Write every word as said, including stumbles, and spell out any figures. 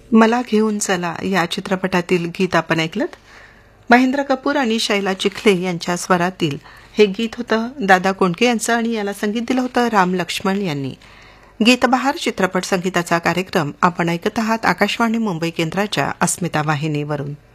मला घेऊन चला या चित्रपटातील गीत आपण ऐकलं. महेंद्र कपूर आणि शैला चिखले यांच्या स्वरातील हे गीत होतं दादा कोंडके यांचं आणि याला संगीत दिलं होतं राम लक्ष्मण यांनी. गीतबहार चित्रपट संगीताचा कार्यक्रम आपण ऐकत आहात आकाशवाणी मुंबई केंद्राच्या अस्मिता वाहिनीवरून.